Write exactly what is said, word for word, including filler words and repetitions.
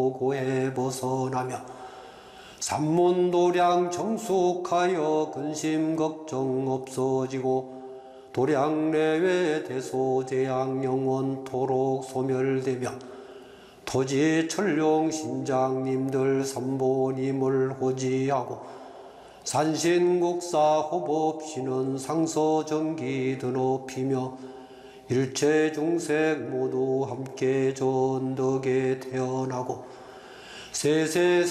고해 벗어나며 산문도량 정숙하여 근심 걱정 없어지고 도량내외 대소재앙 영원토록 소멸되며 토지 천룡 신장님들 삼보님을 호지하고 산신국사 호법신은 상서정기 드높이며 일체 중생 모두 함께 전덕에 태어나고 세세